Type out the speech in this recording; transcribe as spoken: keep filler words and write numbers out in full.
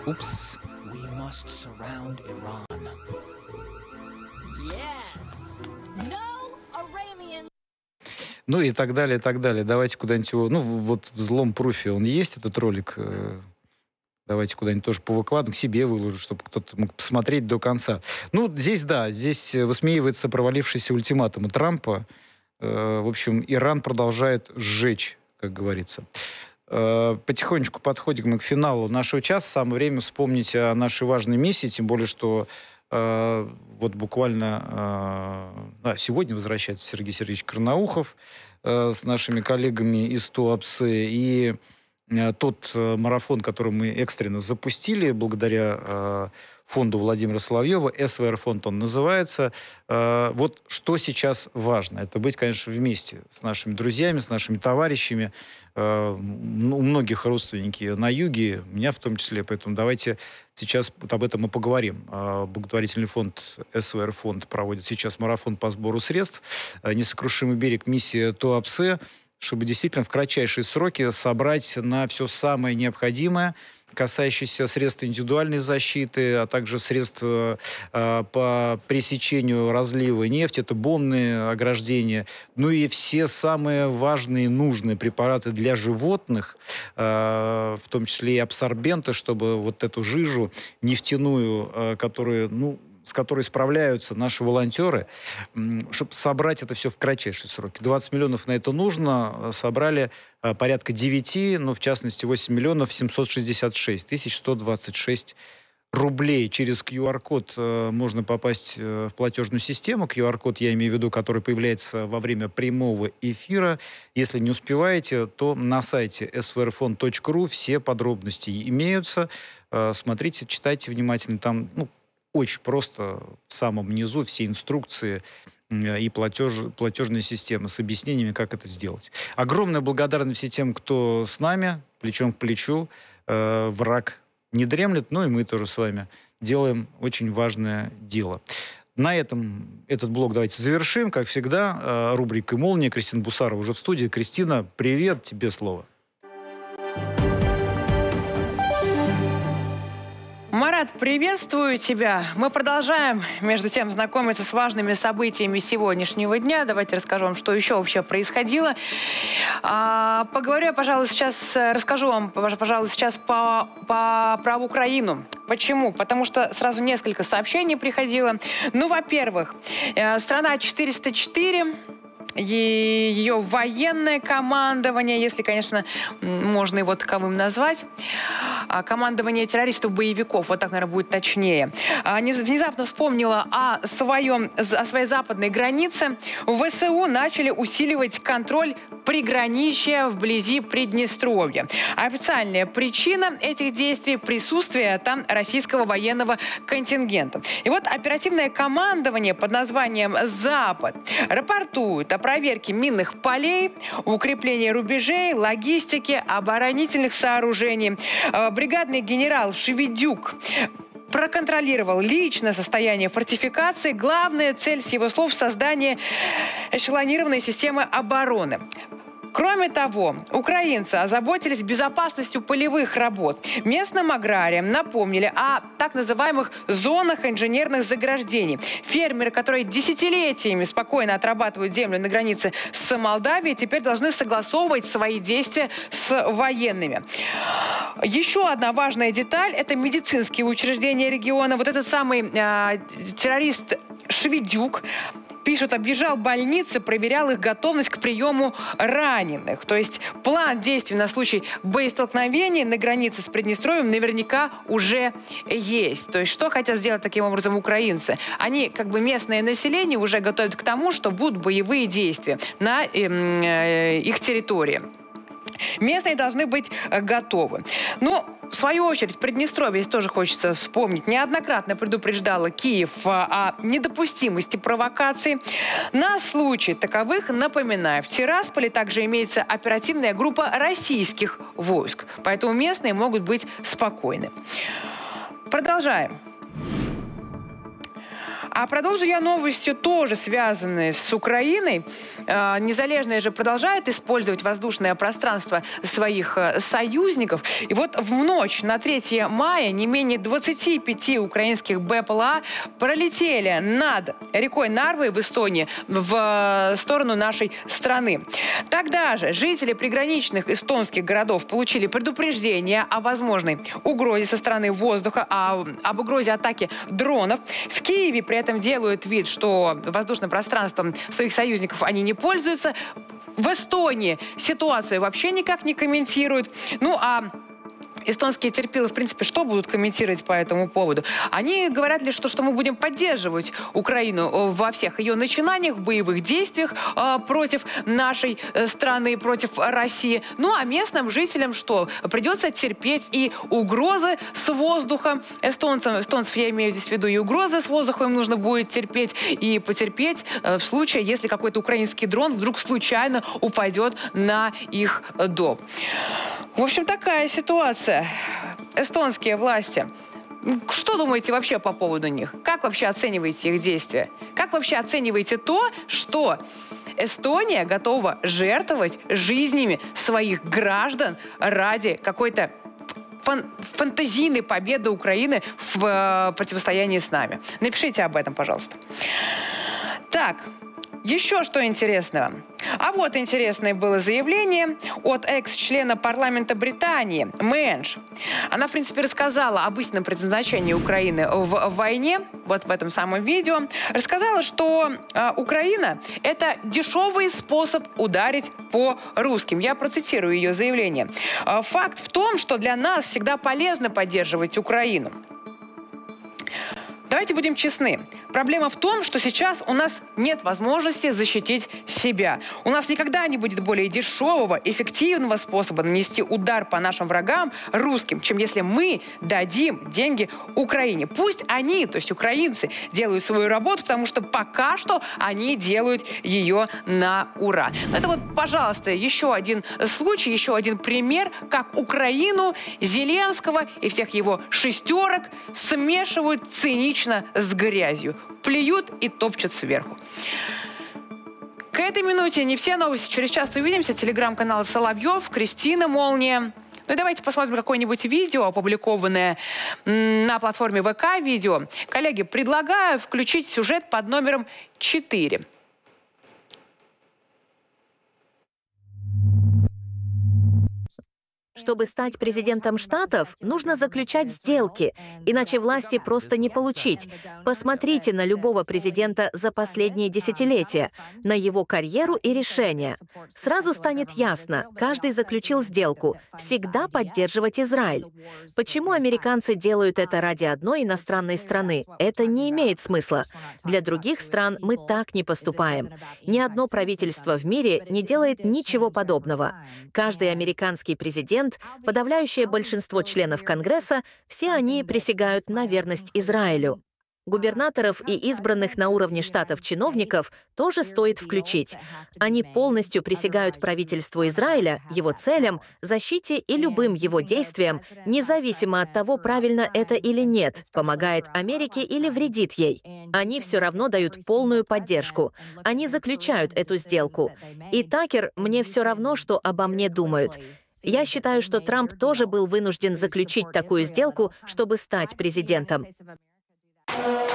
Упс. Ну и так далее, и так далее. Давайте куда-нибудь его... Ну, вот в злом пруфе он есть, этот ролик. Давайте куда-нибудь тоже повыкладываем, к себе выложу, чтобы кто-то мог посмотреть до конца. Ну, здесь, да, здесь высмеивается провалившийся ультиматум Трампа. В общем, Иран продолжает сжечь, как говорится. Потихонечку подходим мы к финалу нашего часа. Самое время вспомнить о нашей важной миссии, тем более, что э, вот буквально э, а, сегодня возвращается Сергей Сергеевич Карнаухов э, с нашими коллегами из ТОАПСы. И э, тот э, марафон, который мы экстренно запустили благодаря э, фонду Владимира Соловьева, СВР-фонд он называется. Э, вот что сейчас важно? Это быть, конечно, вместе с нашими друзьями, с нашими товарищами. Uh, у многих родственники на юге, меня в том числе, поэтому давайте сейчас вот об этом и поговорим. Uh, благотворительный фонд СВР-фонд проводит сейчас марафон по сбору средств. Uh, «Несокрушимый берег», миссия ТОАПСы, чтобы действительно в кратчайшие сроки собрать на все самое необходимое, касающиеся средств индивидуальной защиты, а также средств э, по пресечению разлива нефти, это бонные ограждения, ну и все самые важные, нужные препараты для животных, э, в том числе и абсорбенты, чтобы вот эту жижу нефтяную, э, которую, ну, с которой справляются наши волонтеры, чтобы собрать это все в кратчайшие сроки. двадцать миллионов на это нужно. Собрали порядка девяти, ну, в частности, восемь миллионов семьсот шестьдесят шесть тысяч сто двадцать шесть рублей. Через ку ар код можно попасть в платежную систему. ку ар код, я имею в виду, который появляется во время прямого эфира. Если не успеваете, то на сайте эс вэ эр фонд точка ру все подробности имеются. Смотрите, читайте внимательно. Там, ну, очень просто в самом низу все инструкции и платеж, платежная система с объяснениями, как это сделать. Огромная благодарность всем тем, кто с нами, плечом к плечу. Э, враг не дремлет, ну и мы тоже с вами делаем очень важное дело. На этом этот блок давайте завершим. Как всегда, э, рубрикой «Молния». Кристина Бусарова уже в студии. Кристина, привет, тебе слово. Марат, приветствую тебя. Мы продолжаем, между тем, знакомиться с важными событиями сегодняшнего дня. Давайте расскажу вам, что еще вообще происходило. А, поговорю я, пожалуй, сейчас, расскажу вам, пожалуй, сейчас по, по, про Украину. Почему? Потому что сразу несколько сообщений приходило. Ну, во-первых, страна четыреста четыре... ее военное командование, если, конечно, можно его таковым назвать, командование террористов-боевиков, вот так, наверное, будет точнее, внезапно вспомнила о, своем, о своей западной границе. В вэ эс у начали усиливать контроль приграничья вблизи Приднестровья. Официальная причина этих действий – присутствие там российского военного контингента. И вот оперативное командование под названием «Запад» рапортует о проверке минных полей, укреплении рубежей, логистики, оборонительных сооружений. Бригадный генерал Шеведюк проконтролировал личное состояние фортификации. Главная цель, с его слов, создание эшелонированной системы обороны. Кроме того, украинцы озаботились безопасностью полевых работ. Местным аграриям напомнили о так называемых зонах инженерных заграждений. Фермеры, которые десятилетиями спокойно отрабатывают землю на границе с Молдавией, теперь должны согласовывать свои действия с военными. Еще одна важная деталь – это медицинские учреждения региона. Вот этот самый э, террорист Шеведюк, пишут, объезжал больницы, проверял их готовность к приему раненых. То есть план действий на случай боестолкновения на границе с Приднестровьем наверняка уже есть. То есть что хотят сделать таким образом украинцы? Они, как бы, местное население уже готовят к тому, что будут боевые действия на э, их территории. Местные должны быть готовы. Но, в свою очередь, Приднестровье, здесь тоже хочется вспомнить, неоднократно предупреждала Киев о недопустимости провокаций. На случай таковых, напоминаю, в Тирасполе также имеется оперативная группа российских войск. Поэтому местные могут быть спокойны. Продолжаем. А продолжу я новостью, тоже связанной с Украиной. Незалежная же продолжает использовать воздушное пространство своих союзников. И вот в ночь на третье мая не менее двадцати пяти украинских БПЛА пролетели над рекой Нарвой в Эстонии в сторону нашей страны. Тогда же жители приграничных эстонских городов получили предупреждение о возможной угрозе со стороны воздуха, о, об угрозе атаки дронов. В Киеве при этом делают вид, что воздушным пространством своих союзников они не пользуются. В Эстонии ситуацию вообще никак не комментируют. Ну а эстонские терпилы, в принципе, что будут комментировать по этому поводу? Они говорят лишь, что, что мы будем поддерживать Украину во всех ее начинаниях, в боевых действиях э, против нашей э, страны, против России. Ну, а местным жителям что? Придется терпеть и угрозы с воздуха. Эстонцам, эстонцев я имею здесь в виду, и угрозы с воздуха им нужно будет терпеть, и потерпеть э, в случае, если какой-то украинский дрон вдруг случайно упадет на их дом. В общем, такая ситуация. Эстонские власти. Что думаете вообще по поводу них? Как вообще оцениваете их действия? Как вообще оцениваете то, что Эстония готова жертвовать жизнями своих граждан ради какой-то фан фантазийной победы Украины в э, противостоянии с нами? Напишите об этом, пожалуйста. Так. Еще что интересного. А вот интересное было заявление от экс-члена парламента Британии Мэндж. Она, в принципе, рассказала об истинном предназначении Украины в войне, вот в этом самом видео. Рассказала, что э, Украина – это дешевый способ ударить по русским. Я процитирую ее заявление. «Факт в том, что для нас всегда полезно поддерживать Украину. Давайте будем честны. Проблема в том, что сейчас у нас нет возможности защитить себя. У нас никогда не будет более дешевого, эффективного способа нанести удар по нашим врагам, русским, чем если мы дадим деньги Украине. Пусть они, то есть украинцы, делают свою работу, потому что пока что они делают ее на ура». Это вот, пожалуйста, еще один случай, еще один пример, как Украину, Зеленского и всех его шестерок смешивают цинично с грязью. Плюют и топчут сверху. К этой минуте не все новости. Через час увидимся. Телеграм-канал Соловьев, Кристина Молния. Ну и давайте посмотрим какое-нибудь видео, опубликованное на платформе ВК видео. Коллеги, предлагаю включить сюжет под номером четыре. Чтобы стать президентом Штатов, нужно заключать сделки, иначе власти просто не получить. Посмотрите на любого президента за последние десятилетия, на его карьеру и решения. Сразу станет ясно, каждый заключил сделку – всегда поддерживать Израиль. Почему американцы делают это ради одной иностранной страны? Это не имеет смысла. Для других стран мы так не поступаем. Ни одно правительство в мире не делает ничего подобного. Каждый американский президент, подавляющее большинство членов Конгресса, все они присягают на верность Израилю. Губернаторов и избранных на уровне штатов чиновников тоже стоит включить. Они полностью присягают правительству Израиля, его целям, защите и любым его действиям, независимо от того, правильно это или нет, помогает Америке или вредит ей. Они все равно дают полную поддержку. Они заключают эту сделку. И Такер, мне все равно, что обо мне думают. Я считаю, что Трамп тоже был вынужден заключить такую сделку, чтобы стать президентом.